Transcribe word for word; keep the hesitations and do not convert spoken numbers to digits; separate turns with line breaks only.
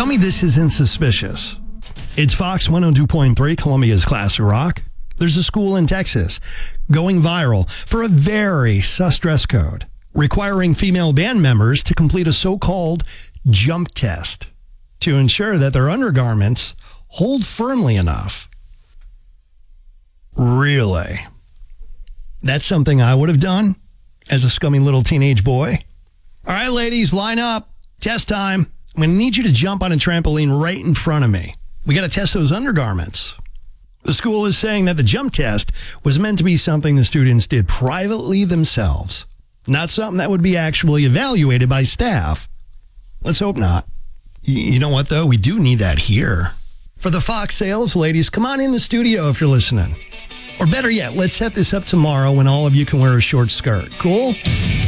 Tell me this isn't suspicious. It's Fox one oh two point three, Columbia's Classic Rock. There's a school in Texas going viral for a very sus dress code, requiring female band members to complete a so-called jump test to ensure that their undergarments hold firmly enough. Really? That's something I would have done as a scummy little teenage boy. All right, ladies, line up. Test time. I'm going to need you to jump on a trampoline right in front of me. We got to test those undergarments. The school is saying that the jump test was meant to be something the students did privately themselves, not something that would be actually evaluated by staff. Let's hope not. Y- you know what, though? We do need that here. For the Fox sales, ladies, come on in the studio if you're listening. Or better yet, let's set this up tomorrow when all of you can wear a short skirt. Cool?